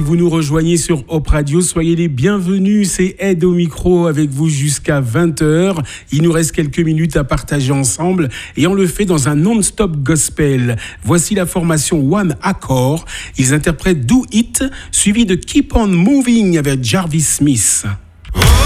vous nous rejoignez sur Hop Radio, soyez les bienvenus. C'est Ed au micro avec vous jusqu'à 20h. Il nous reste quelques minutes à partager ensemble et on le fait dans un non-stop gospel. Voici la formation One Accord. Ils interprètent Do It, suivi de Keep On Moving avec Jarvis Smith.